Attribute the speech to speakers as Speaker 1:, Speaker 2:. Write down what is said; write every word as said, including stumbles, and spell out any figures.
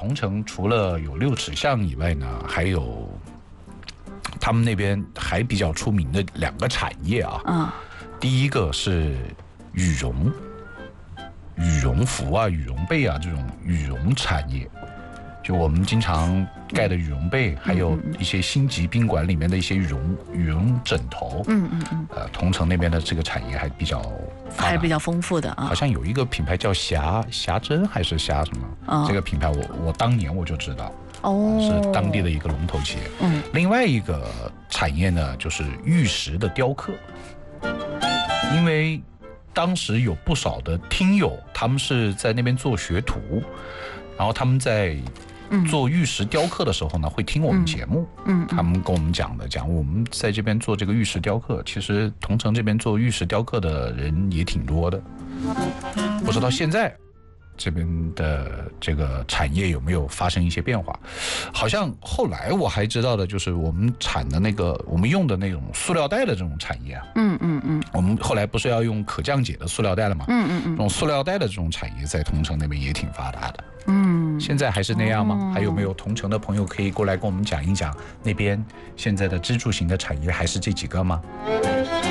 Speaker 1: 桐城除了有六尺巷以外呢，还有他们那边还比较出名的两个产业啊。
Speaker 2: 嗯，
Speaker 1: 第一个是羽绒，羽绒服啊、羽绒被啊这种羽绒产业。就我们经常盖的羽绒被，还有一些星级宾馆里面的一些羽绒羽绒枕头，
Speaker 2: 嗯嗯嗯，
Speaker 1: 呃，桐城那边的这个产业还比较发达，
Speaker 2: 还是比较丰富的啊。
Speaker 1: 好像有一个品牌叫霞霞珍还是霞什么，
Speaker 2: 哦、
Speaker 1: 这个品牌我我当年我就知道，
Speaker 2: 哦，
Speaker 1: 是当地的一个龙头企业。
Speaker 2: 嗯，
Speaker 1: 另外一个产业呢，就是玉石的雕刻，因为当时有不少的听友，他们是在那边做学徒，然后他们在做玉石雕刻的时候呢，会听我们节目，
Speaker 2: 嗯，
Speaker 1: 他们跟我们讲的，讲我们在这边做这个玉石雕刻，其实桐城这边做玉石雕刻的人也挺多的，不知道现在这边的这个产业有没有发生一些变化？好像后来我还知道的就是我们产的那个我们用的那种塑料袋的这种产业啊，
Speaker 2: 嗯嗯嗯，
Speaker 1: 我们后来不是要用可降解的塑料袋了吗？
Speaker 2: 嗯嗯嗯，
Speaker 1: 这种塑料袋的这种产业在桐城那边也挺发达的。
Speaker 2: 嗯，
Speaker 1: 现在还是那样吗？
Speaker 2: 哦、
Speaker 1: 还有没有桐城的朋友可以过来跟我们讲一讲，那边现在的支柱型的产业还是这几个吗？